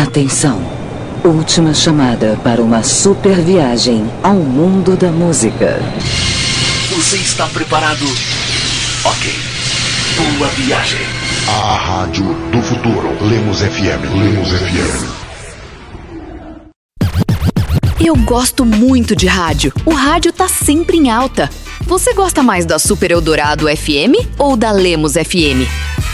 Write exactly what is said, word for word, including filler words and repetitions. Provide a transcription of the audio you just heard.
Atenção. Última chamada para uma super viagem ao mundo da música. Você está preparado? Ok. Boa viagem. A rádio do futuro. Lemos F M. Lemos F M. Eu gosto muito de rádio. O rádio tá sempre em alta. Você gosta mais da Super Eldorado F M ou da Lemos F M?